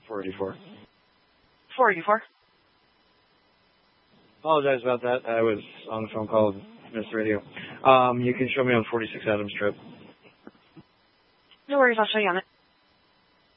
484. 484. Apologize about that. I was on the phone call with Mr. Radio. You can show me on 46 Adams Strip. No worries, I'll show you on it.